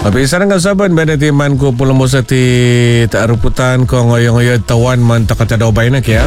Mabisa ng kasaban, benetiman ko pula mo sa ti taaruputan ko ngoyong tawan man takatadaw bay na kaya.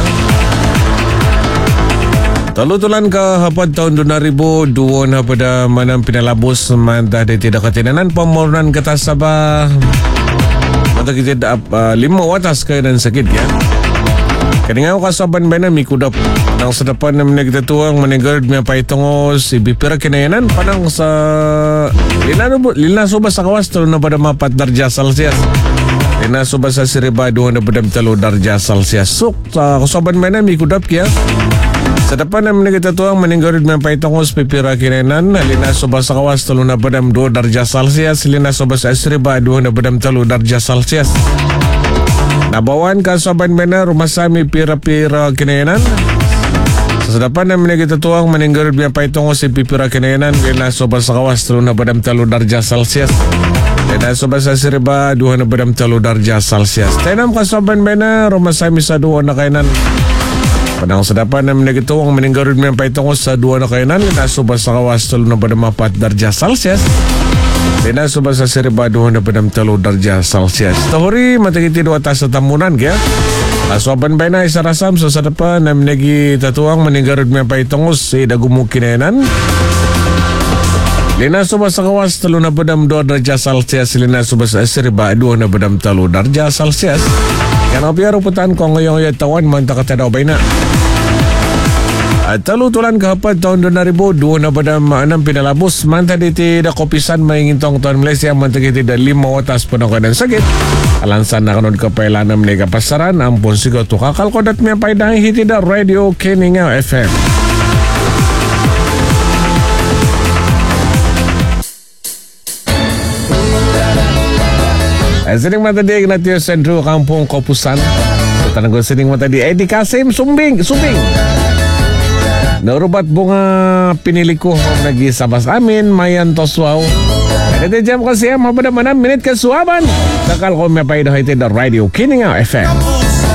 Talutulan ka hapad taon 2000, duwon hapada manang pinalabos man dahil tidak katinanan pamornan katasaba. Matagitid 5 watas kayo ng sakit kaya. Kaningaw kasaban ba na mikudap nang sa dapan na minagtatuang manigard may paitongos ibipira kinayanan panang sa linaso ba sa kawas talo na pada 4 darja Celsius linaso ba sa siribado na pada 3 darja Celsius suk sa kasaban ba na mikudap kaya sa dapan na minagtatuang manigard may paitongos pipira kinayanan linaso ba sa kawas talo na pada 2 darja Celsius linaso ba sa siribado na pada 3 darja Celsius. Nabawan ka sa banbena rumasami pira-pira kinayanan. Sa sadapan namin nagitatuang maninggarod biya paitongo si pipira kinayanan kaya soba sa kawas talo na badam 3 darja Celsius. Kaya soba sa siriba 2 na badam 3 darja Celsius. Tainam ka sa banbena rumasami sa 2 na kayanan. Padang sadapan namin nagitatuang maninggarod biya paitongo sa 2 na kayanan kaya soba sa kawas talo na badam 4 darja Celsius. Dina soba sa siribado na padam 3 darja Celsius. Tahori matagiti 2 atas sa tamunan kaya. Aswaban ba na isa rasam sa sadapa na minagi tatuang maninggarod may paitongos si dagumuk kinayanan. Lina soba sa kawas 3 na padam 2 darja Celsius. Lina soba sa siribado na padam 3 darja Celsius. Yan ang piyaruputan ko ngayong yatawan man takatadaw bay na. At talutulan kahapad taon 2000 doon na badam anang pinalabos manta diti da kopisan maingintong taon Malaysia manta kiti da 5 watas punong ka ng sakit alansan na kanod kapailan ng mga pasaran ampun sigaw to kakalkodat may paidahi hiti da Radio Kiningaw FM. Sining matadig na tiyo sentro kampung Kopusan tanang ko sining matadi Eddie Kasim Sumbing Narubat bunga pinili ko nag-isabas amin mayan toswaw. Kaya jam kasi mabada manam minit kasuaban. Takal ko may paidaw iti da Radio Kiningaw FM.